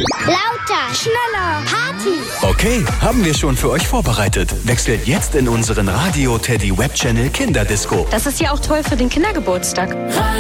Lauter, schneller, Party. Okay, haben wir schon für euch vorbereitet. Wechselt jetzt in unseren Radio Teddy Webchannel Kinderdisco. Das ist ja auch toll für den Kindergeburtstag.